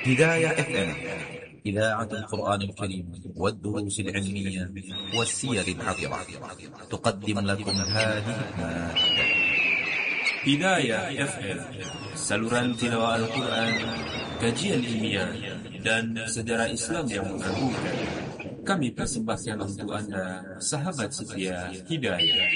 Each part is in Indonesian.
هداية FM إذاعة القرآن الكريم والدروس العلمية والسير العطرة تقدم لكم هذه المادة. Hidayah FM, saluran tilawah Al-Quran, kajian ilmiah, dan sejarah Islam yang mengagumkan. Kami persembahkan untuk Anda, sahabat setia Hidayah.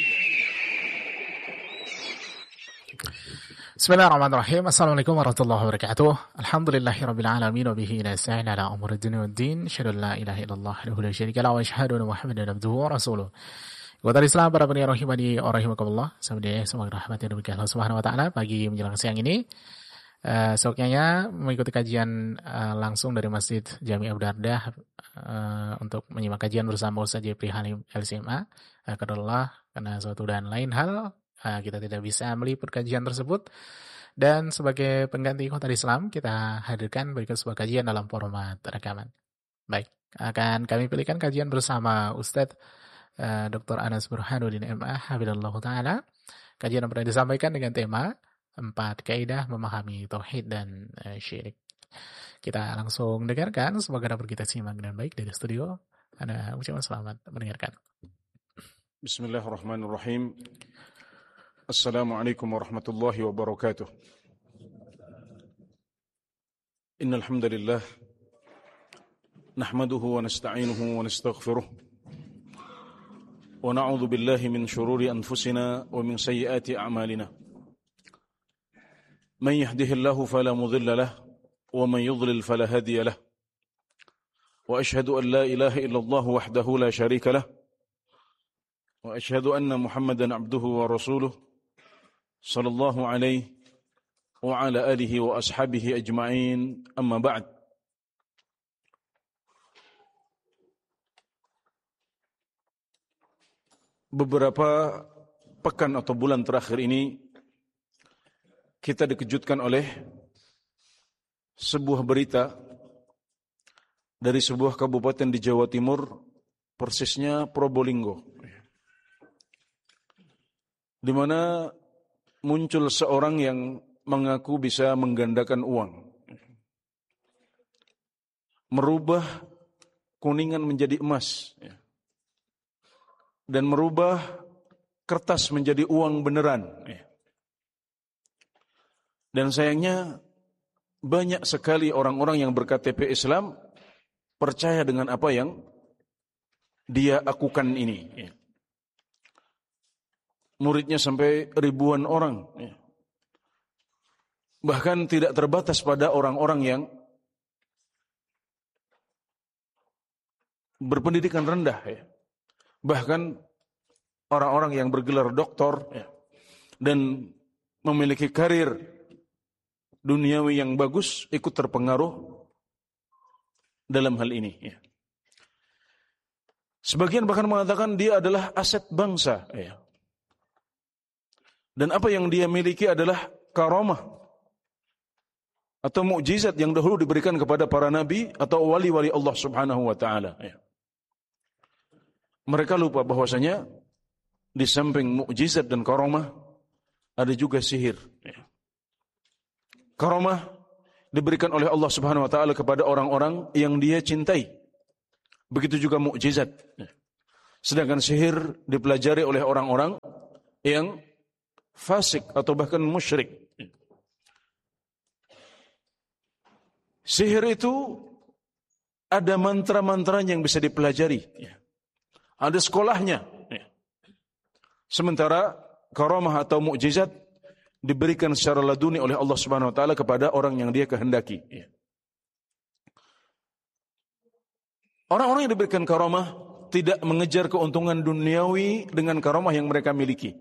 Bismillahirrahmanirrahim. Assalamualaikum warahmatullahi wabarakatuh. Alhamdulillahirabbil alamin wa bihi nasta'in ala umuri dunya waddin. Asyhadu an la ilaha illallah wahdahu la syarika lahu wa asyhadu anna Muhammadan abduhu wa rasuluh. Wa Islam para pendengar rahimani wa rahimakumullah. Semoga rahmat dan berkah Allah Subhanahu wa taala pagi menjelang siang ini. Seoknya mengikuti kajian langsung dari Masjid Jami Abu Dardah untuk menyimak kajian bersama Ustaz Jepri Halim LCMA. Qadarullah karena suatu dan lain hal kita tidak bisa meliput kajian tersebut, dan sebagai pengganti Khotar Islam kita hadirkan berikut sebuah kajian dalam format rekaman. Baik, akan kami pilihkan kajian bersama Ustadz Dr. Anas Burhanuddin MA Hafizahullah Ta'ala. Kajian yang pernah disampaikan dengan tema 4 kaidah memahami tauhid dan syirik. Kita langsung dengarkan, semoga dapat kita simak dengan baik dari studio. Ada ucapan selamat mendengarkan. Bismillahirrahmanirrahim. Assalamualaikum warahmatullahi wabarakatuh. Innal hamdalillah nahmaduhu wa nasta'inuhu wa nastaghfiruh wa na'udzu billahi min shururi anfusina wa min sayyiati a'malina. Man yahdihillahu fala mudilla lahu wa man yudlil fala hadiya lahu. Wa ashhadu an la ilaha illallah wahdahu la syarika lahu wa ashhadu anna Muhammadan abduhu wa rasuluh sallallahu alaihi wa ala alihi wa ashabihi ajma'in, amma ba'd. Beberapa pekan atau bulan terakhir ini kita dikejutkan oleh sebuah berita dari sebuah kabupaten di Jawa Timur, persisnya Probolinggo, di mana muncul seorang yang mengaku bisa menggandakan uang, merubah kuningan menjadi emas, dan merubah kertas menjadi uang beneran. Dan sayangnya banyak sekali orang-orang yang berKTP Islam percaya dengan apa yang dia akukan ini. Muridnya sampai ribuan orang. Bahkan tidak terbatas pada orang-orang yang berpendidikan rendah. Bahkan orang-orang yang bergelar doktor dan memiliki karir duniawi yang bagus ikut terpengaruh dalam hal ini. Sebagian bahkan mengatakan dia adalah aset bangsa. Dan apa yang dia miliki adalah karamah atau mukjizat yang dahulu diberikan kepada para nabi atau wali-wali Allah Subhanahu wa taala. Mereka lupa bahwasanya di samping mukjizat dan karamah ada juga sihir. Karamah diberikan oleh Allah Subhanahu wa taala kepada orang-orang yang dia cintai. Begitu juga mukjizat. Sedangkan sihir dipelajari oleh orang-orang yang fasik atau bahkan musyrik. Sihir itu ada mantra-mantranya yang bisa dipelajari. Ada sekolahnya. Sementara karamah atau mukjizat diberikan secara laduni oleh Allah Subhanahu wa taala kepada orang yang dia kehendaki. Orang-orang yang diberikan karamah tidak mengejar keuntungan duniawi dengan karamah yang mereka miliki.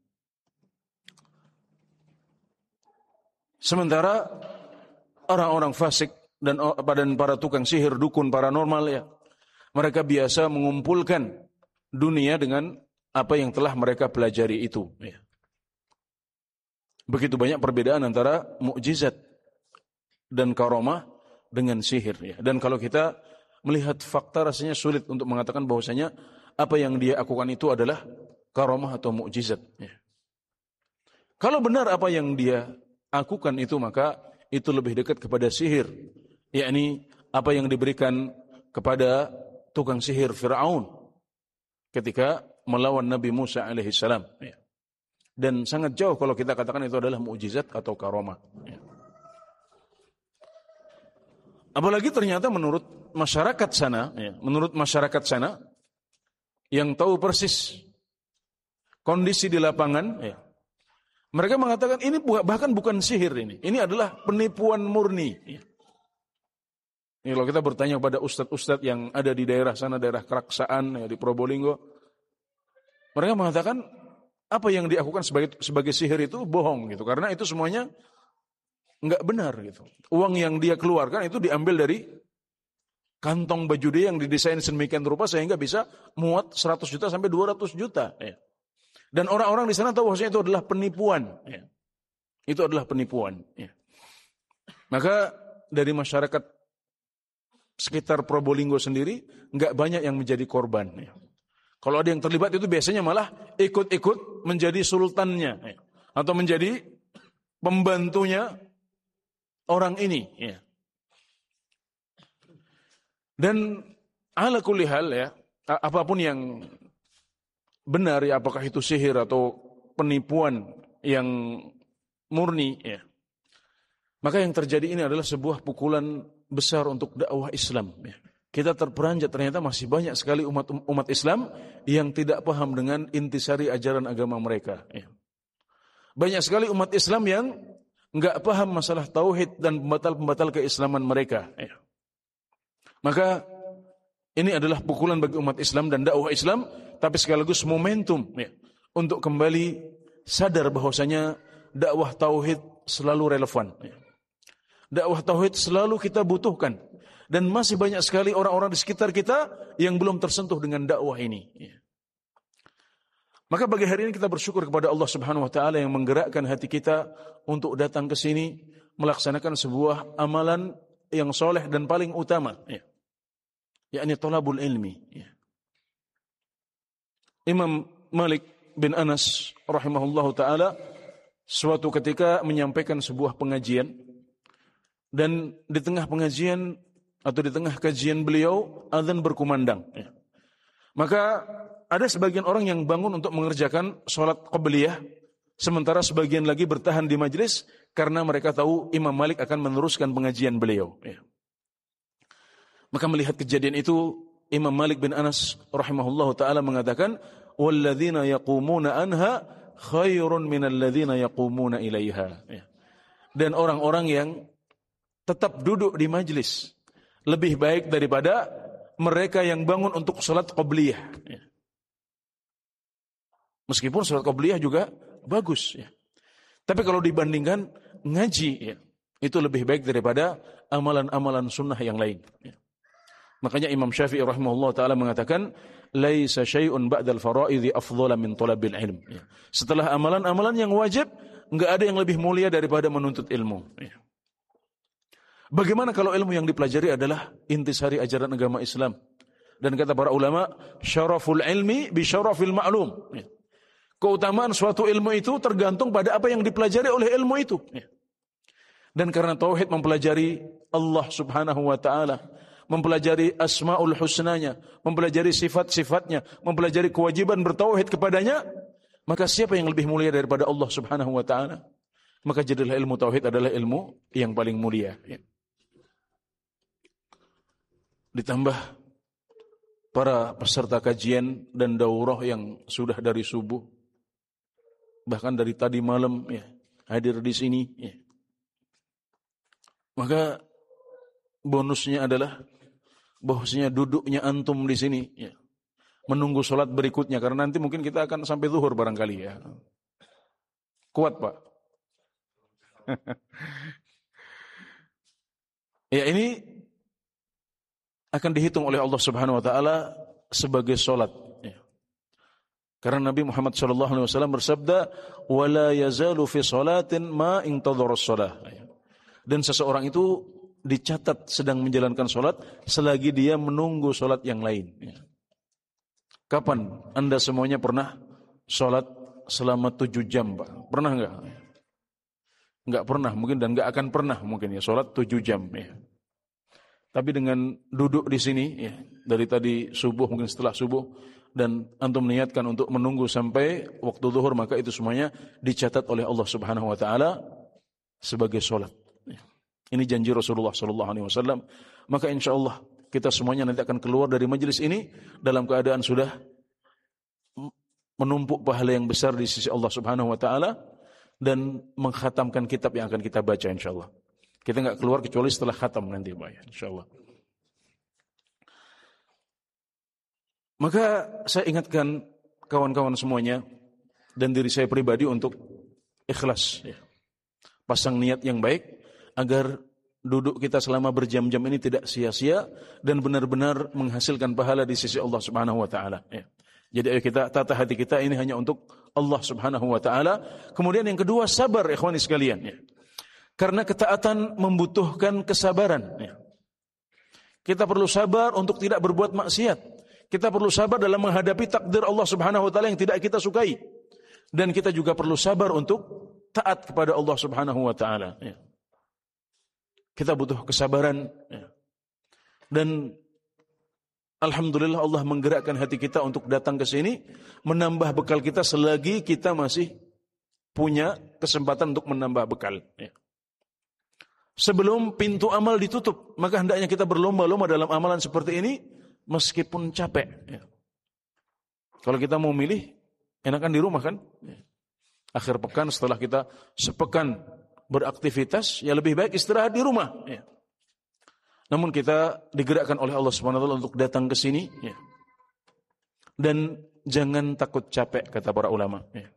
Sementara orang-orang fasik dan para tukang sihir, dukun, paranormal, mereka biasa mengumpulkan dunia dengan apa yang telah mereka pelajari itu. Begitu banyak perbedaan antara mukjizat dan karamah dengan sihir. Dan kalau kita melihat fakta, rasanya sulit untuk mengatakan bahwasanya apa yang dia lakukan itu adalah karamah atau mukjizat. Kalau benar apa yang dia lakukan itu, maka itu lebih dekat kepada sihir yakni apa yang diberikan kepada tukang sihir Fir'aun ketika melawan Nabi Musa alaihissalam. Dan sangat jauh kalau kita katakan itu adalah mukjizat atau karamah. Apalagi ternyata menurut masyarakat sana, yang tahu persis kondisi di lapangan, mereka mengatakan ini bahkan bukan sihir ini adalah penipuan murni. Ini kalau kita bertanya kepada ustadz-ustadz yang ada di daerah sana, daerah Keraksaan, di Probolinggo, mereka mengatakan apa yang dilakukan sebagai sihir itu bohong gitu, karena itu semuanya enggak benar gitu. Uang yang dia keluarkan itu diambil dari kantong baju dia yang didesain sedemikian rupa sehingga bisa muat 100 juta sampai 200 juta. Dan orang-orang di sana tahu bahwasanya itu adalah penipuan. Itu adalah penipuan. Maka dari masyarakat sekitar Probolinggo sendiri enggak banyak yang menjadi korban. Kalau ada yang terlibat itu biasanya malah ikut-ikut menjadi sultannya atau menjadi pembantunya orang ini. Dan ala kulli hal apapun yang benar apakah itu sihir atau penipuan yang murni maka yang terjadi ini adalah sebuah pukulan besar untuk dakwah Islam. Kita terperanjat ternyata masih banyak sekali umat Islam yang tidak paham dengan intisari ajaran agama mereka. Banyak sekali umat Islam yang enggak paham masalah tauhid dan pembatal-pembatal keislaman mereka. Maka ini adalah pukulan bagi umat Islam dan dakwah Islam, tapi sekaligus momentum untuk kembali sadar bahwasanya dakwah tauhid selalu relevan. Dakwah tauhid selalu kita butuhkan. Dan masih banyak sekali orang-orang di sekitar kita yang belum tersentuh dengan dakwah ini. Maka bagi hari ini kita bersyukur kepada Allah Subhanahu wa taala yang menggerakkan hati kita untuk datang ke sini melaksanakan sebuah amalan yang soleh dan paling utama, yakni thalabul ilmi. Imam Malik bin Anas rahimahullahu taala suatu ketika menyampaikan sebuah pengajian, dan di tengah pengajian atau di tengah kajian beliau azan berkumandang. Maka ada sebagian orang yang bangun untuk mengerjakan sholat qabliyah, sementara sebagian lagi bertahan di majlis karena mereka tahu Imam Malik akan meneruskan pengajian beliau. Maka melihat kejadian itu, Imam Malik bin Anas rahimahullahu taala mengatakan, "Walladzina yaqumuna anha khairun minal ladzina yaqumuna ilaiha." Dan orang-orang yang tetap duduk di majlis lebih baik daripada mereka yang bangun untuk salat qabliyah. Meskipun salat qabliyah juga bagus. Tapi kalau dibandingkan ngaji, itu lebih baik daripada amalan-amalan sunnah yang lain. Makanya Imam Syafi'i rahimahullah ta'ala mengatakan, "Laisa syai'un ba'dal fara'idhi afdhala min talabil ilm." Setelah amalan-amalan yang wajib, enggak ada yang lebih mulia daripada menuntut ilmu. Bagaimana kalau ilmu yang dipelajari adalah intisari ajaran agama Islam? Dan kata para ulama, syaraful ilmi bi syarafil ma'lum. Keutamaan suatu ilmu itu tergantung pada apa yang dipelajari oleh ilmu itu. Dan karena tauhid mempelajari Allah Subhanahu wa taala, mempelajari asmaul husnanya, mempelajari sifat-sifatnya, mempelajari kewajiban bertauhid kepadanya, maka siapa yang lebih mulia daripada Allah Subhanahu wa taala? Maka jadilah ilmu tauhid adalah ilmu yang paling mulia. Ditambah para peserta kajian dan daurah yang sudah dari subuh, bahkan dari tadi malam hadir di sini. Maka bonusnya adalah bahwasanya duduknya antum di sini menunggu sholat berikutnya, karena nanti mungkin kita akan sampai zuhur barangkali ya. Kuat Pak. Ya, ini akan dihitung oleh Allah Subhanahu wa taala sebagai salat. Karena Nabi Muhammad sallallahu alaihi wasallam bersabda, "Wala yazalu fi salatin ma intadhara shalah." Dan seseorang itu dicatat sedang menjalankan salat selagi dia menunggu salat yang lain. Kapan Anda semuanya pernah salat selama 7 jam, Pak? Pernah enggak? Enggak pernah mungkin, dan enggak akan pernah mungkin salat 7 jam. Tapi dengan duduk di sini, ya, dari tadi subuh mungkin setelah subuh, dan antum niatkan untuk menunggu sampai waktu zuhur, maka itu semuanya dicatat oleh Allah Subhanahu Wa Taala sebagai solat. Ya. Ini janji Rasulullah Sallallahu Alaihi Wasallam. Maka insya Allah kita semuanya nanti akan keluar dari majelis ini dalam keadaan sudah menumpuk pahala yang besar di sisi Allah Subhanahu Wa Taala dan mengkhatamkan kitab yang akan kita baca insya Allah. Kita nggak keluar kecuali setelah khatam nanti, Pak, ya, insya Allah. Maka saya ingatkan kawan-kawan semuanya dan diri saya pribadi untuk ikhlas, ya. Pasang niat yang baik agar duduk kita selama berjam-jam ini tidak sia-sia dan benar-benar menghasilkan pahala di sisi Allah Subhanahu Wa Taala. Ya. Jadi ayo kita tata hati kita ini hanya untuk Allah Subhanahu Wa Taala. Kemudian yang kedua, sabar, ikhwani sekalian. Ya. Karena ketaatan membutuhkan kesabaran. Ya. Kita perlu sabar untuk tidak berbuat maksiat. Kita perlu sabar dalam menghadapi takdir Allah Subhanahu Wa Taala yang tidak kita sukai. Dan kita juga perlu sabar untuk taat kepada Allah Subhanahu Wa Taala. Ya. Kita butuh kesabaran. Ya. Dan alhamdulillah Allah menggerakkan hati kita untuk datang ke sini, menambah bekal kita selagi kita masih punya kesempatan untuk menambah bekal. Ya. Sebelum pintu amal ditutup, maka hendaknya kita berlomba-lomba dalam amalan seperti ini, meskipun capek. Ya. Kalau kita mau milih, enakan di rumah kan? Ya. Akhir pekan setelah kita sepekan beraktivitas, ya lebih baik istirahat di rumah. Ya. Namun kita digerakkan oleh Allah Subhanahu Wa Taala untuk datang ke sini. Ya. Dan jangan takut capek, kata para ulama. Ya.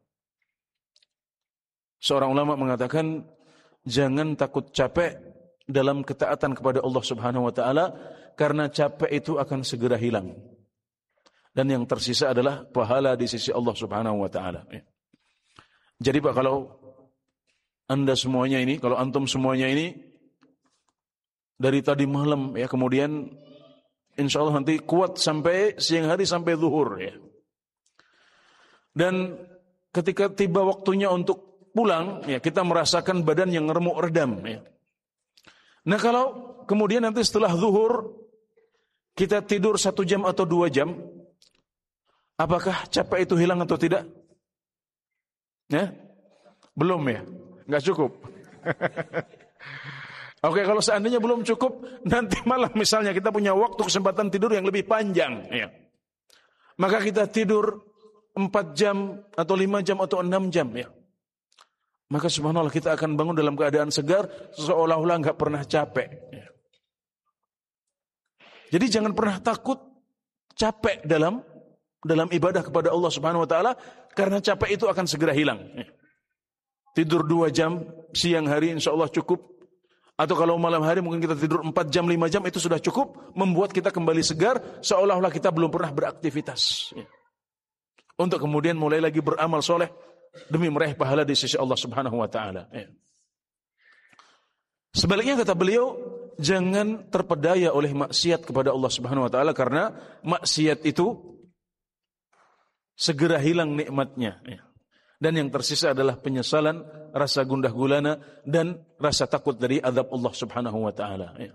Seorang ulama mengatakan, jangan takut capek dalam ketaatan kepada Allah Subhanahu Wa Taala, karena capek itu akan segera hilang. Dan yang tersisa adalah pahala di sisi Allah Subhanahu Wa Taala. Jadi Pak, kalau Anda semuanya ini, kalau antum semuanya ini dari tadi malam, ya, kemudian insya Allah nanti kuat sampai siang hari, sampai zuhur, ya. Dan ketika tiba waktunya untuk pulang, ya, kita merasakan badan yang remuk redam, ya. Nah, kalau kemudian nanti setelah zuhur kita tidur 1 jam atau 2 jam, apakah capek itu hilang atau tidak? Ya? Belum, ya? Nggak cukup. Oke, kalau seandainya belum cukup, nanti malam misalnya kita punya waktu kesempatan tidur yang lebih panjang, ya. Maka kita tidur 4 jam atau 5 jam atau 6 jam, ya. Maka subhanallah kita akan bangun dalam keadaan segar, seolah-olah enggak pernah capek. Ya. Jadi jangan pernah takut capek dalam ibadah kepada Allah Subhanahu Wa Taala, karena capek itu akan segera hilang. Ya. Tidur 2 jam siang hari insya Allah cukup. Atau kalau malam hari mungkin kita tidur 4 jam, 5 jam, itu sudah cukup membuat kita kembali segar, seolah-olah kita belum pernah beraktivitas. Ya. Untuk kemudian mulai lagi beramal soleh demi meraih pahala di sisi Allah Subhanahu Wa Taala. Ya. Sebaliknya kata beliau, jangan terpedaya oleh maksiat kepada Allah Subhanahu Wa Taala, karena maksiat itu segera hilang nikmatnya. Ya. Dan yang tersisa adalah penyesalan, rasa gundah gulana, dan rasa takut dari azab Allah Subhanahu Wa Taala. Ya.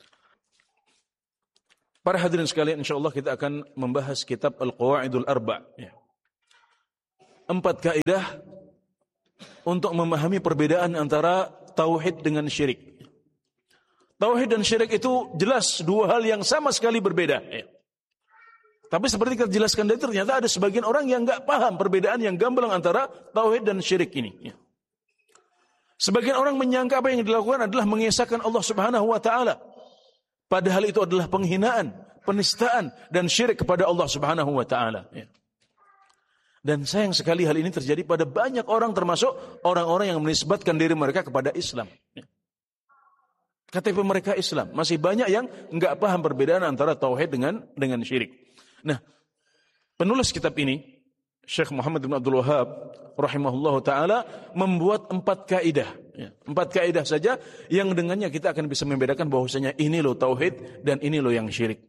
Para hadirin sekalian, insyaallah kita akan membahas kitab Al-Qawaidul Arba'. Ya. 4 kaidah untuk memahami perbedaan antara tauhid dengan syirik. Tauhid dan syirik itu jelas 2 hal yang sama sekali berbeda. Ya. Tapi seperti kita jelaskan tadi, ternyata ada sebagian orang yang enggak paham perbedaan yang gamblang antara tauhid dan syirik ini. Ya. Sebagian orang menyangka apa yang dilakukan adalah mengesahkan Allah Subhanahu Wa Taala. Padahal itu adalah penghinaan, penistaan, dan syirik kepada Allah Subhanahu Wa Taala. Ya. Dan sayang sekali hal ini terjadi pada banyak orang, termasuk orang-orang yang menisbatkan diri mereka kepada Islam. KTP mereka Islam. Masih banyak yang enggak paham perbedaan antara tauhid dengan syirik. Nah, penulis kitab ini, Syekh Muhammad bin Abdul Wahhab rahimahullah ta'ala, membuat 4 kaidah. 4 kaidah saja yang dengannya kita akan bisa membedakan bahwasanya ini loh tauhid dan ini loh yang syirik.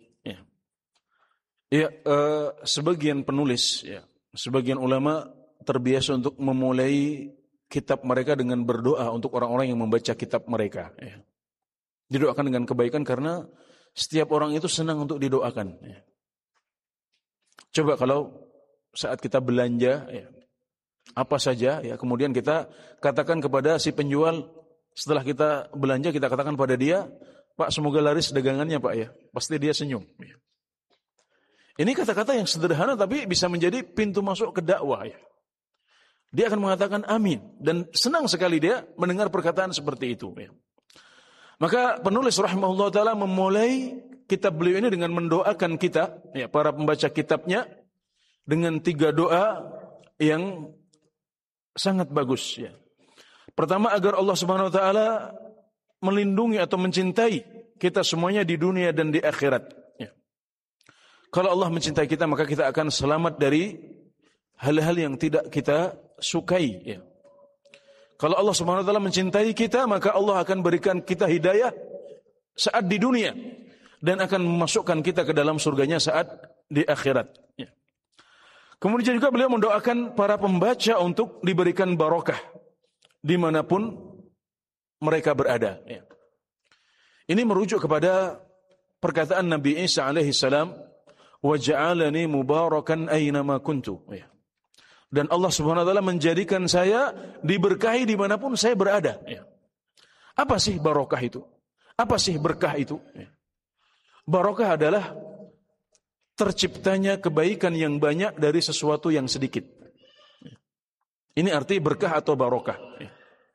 Sebagian penulis, sebagian ulama terbiasa untuk memulai kitab mereka dengan berdoa untuk orang-orang yang membaca kitab mereka. Didoakan dengan kebaikan karena Setiap orang itu senang untuk didoakan. Ya. Coba kalau saat kita belanja, ya, apa saja, ya, kemudian kita katakan kepada si penjual, setelah kita belanja kita katakan pada dia, Pak, semoga laris dagangannya Pak ya. Pasti dia senyum. Ya. Ini kata-kata yang sederhana tapi bisa menjadi pintu masuk ke dakwah. Ya. Dia akan mengatakan amin. Dan senang sekali dia mendengar perkataan seperti itu. Ya. Maka penulis rahimahullah ta'ala memulai kitab beliau ini dengan mendoakan kita, ya, para pembaca kitabnya, dengan 3 doa yang sangat bagus. Ya. Pertama, agar Allah subhanahu wa ta'ala melindungi atau mencintai kita semuanya di dunia dan di akhirat. Ya. Kalau Allah mencintai kita, maka kita akan selamat dari hal-hal yang tidak kita sukai. Ya. Kalau Allah subhanahu wa ta'ala mencintai kita, maka Allah akan berikan kita hidayah saat di dunia dan akan memasukkan kita ke dalam surganya saat di akhirat. Ya. Kemudian juga beliau mendoakan para pembaca untuk diberikan barokah dimanapun mereka berada. Ya. Ini merujuk kepada perkataan Nabi Isa alaihi salam, wa ja'alani mubarakan aynama kuntu. Ya. Dan Allah subhanahu wa ta'ala menjadikan saya diberkahi dimanapun saya berada. Ya. Apa sih barokah itu? Apa sih berkah itu? Ya. Barokah adalah terciptanya kebaikan yang banyak dari sesuatu yang sedikit. Ya. Ini arti berkah atau barokah. Ya.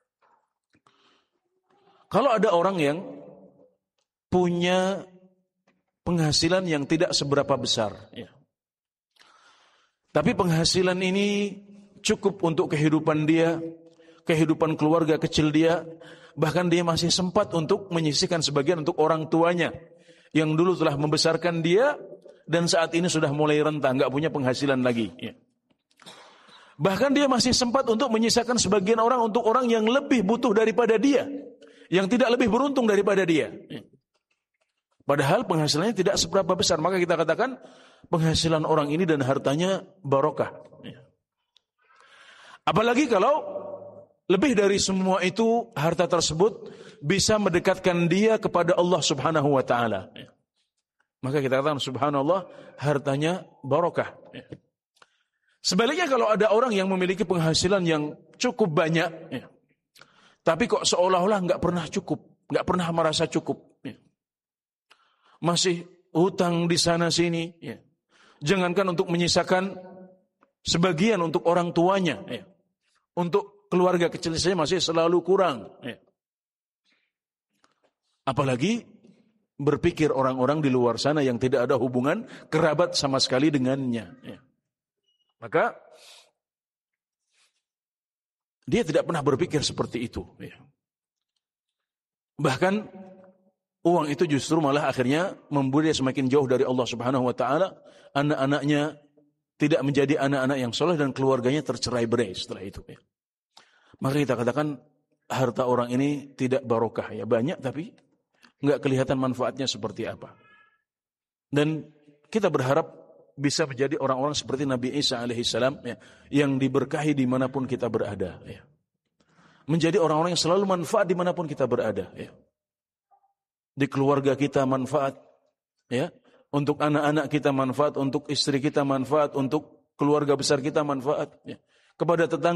Kalau ada orang yang punya penghasilan yang tidak seberapa besar, ya, tapi penghasilan ini cukup untuk kehidupan dia, kehidupan keluarga kecil dia, bahkan dia masih sempat untuk menyisihkan sebagian untuk orang tuanya yang dulu telah membesarkan dia dan saat ini sudah mulai renta, nggak punya penghasilan lagi. Ya. Bahkan dia masih sempat untuk menyisakan sebagian orang untuk orang yang lebih butuh daripada dia, yang tidak lebih beruntung daripada dia. Ya. Padahal penghasilannya tidak seberapa besar, maka kita katakan penghasilan orang ini dan hartanya barokah. Ya. Apalagi kalau lebih dari semua itu, harta tersebut bisa mendekatkan dia kepada Allah subhanahu wa ta'ala. Ya. Maka kita katakan subhanallah, hartanya barokah. Ya. Sebaliknya kalau ada orang yang memiliki penghasilan yang cukup banyak, ya, tapi kok seolah-olah nggak pernah cukup, nggak pernah merasa cukup. Ya. Masih hutang di sana sini, ya. Jangankan untuk menyisakan sebagian untuk orang tuanya, ya. Untuk keluarga kecil saya masih selalu kurang, ya. Apalagi berpikir orang-orang di luar sana yang tidak ada hubungan kerabat sama sekali dengannya, ya. Maka dia tidak pernah berpikir seperti itu, ya. Bahkan uang itu justru malah akhirnya membuat dia semakin jauh dari Allah subhanahu wa ta'ala. Anak-anaknya tidak menjadi anak-anak yang soleh dan keluarganya tercerai-berai setelah itu. Ya. Maka kita katakan harta orang ini tidak barokah. Ya, banyak tapi nggak kelihatan manfaatnya seperti apa. Dan kita berharap bisa menjadi orang-orang seperti Nabi Isa alaihissalam, ya, yang diberkahi dimanapun kita berada. Ya. Menjadi orang-orang yang selalu manfaat dimanapun kita berada. Ya. Di keluarga kita manfaat, ya, untuk anak-anak kita manfaat, untuk istri kita manfaat, untuk keluarga besar kita manfaat, ya. Kepada tetangga